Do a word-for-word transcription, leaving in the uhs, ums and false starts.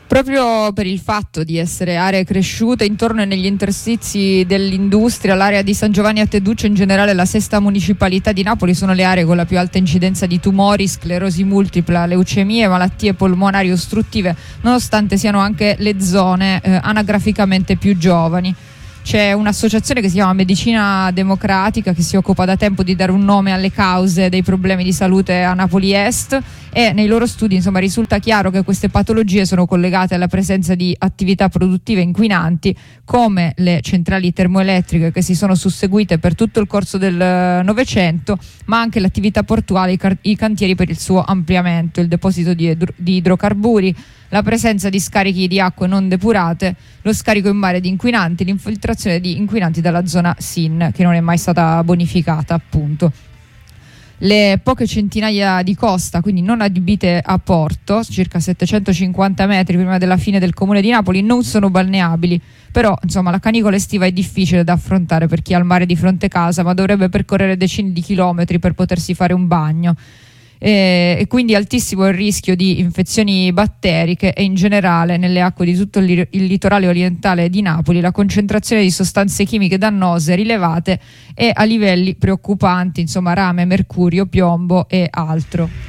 Proprio per il fatto di essere aree cresciute intorno e negli interstizi dell'industria, l'area di San Giovanni a Teduccio, in generale la sesta municipalità di Napoli, sono le aree con la più alta incidenza di tumori, sclerosi multipla, leucemie, malattie polmonari ostruttive, nonostante siano anche le zone eh, anagraficamente più giovani. C'è un'associazione che si chiama Medicina Democratica, che si occupa da tempo di dare un nome alle cause dei problemi di salute a Napoli Est, e nei loro studi insomma risulta chiaro che queste patologie sono collegate alla presenza di attività produttive inquinanti come le centrali termoelettriche che si sono susseguite per tutto il corso del Novecento, ma anche l'attività portuale, i, car- i cantieri per il suo ampliamento, il deposito di, idro- di idrocarburi, la presenza di scarichi di acque non depurate, lo scarico in mare di inquinanti, l'infiltrazione di inquinanti dalla zona S I N, che non è mai stata bonificata, appunto. Le poche centinaia di costa, quindi non adibite a porto, circa settecentocinquanta metri prima della fine del comune di Napoli, non sono balneabili. Però insomma la canicola estiva è difficile da affrontare per chi ha il mare di fronte casa, ma dovrebbe percorrere decine di chilometri per potersi fare un bagno. E, e quindi altissimo il rischio di infezioni batteriche, e in generale nelle acque di tutto il, il litorale orientale di Napoli la concentrazione di sostanze chimiche dannose rilevate è a livelli preoccupanti, insomma rame, mercurio, piombo e altro.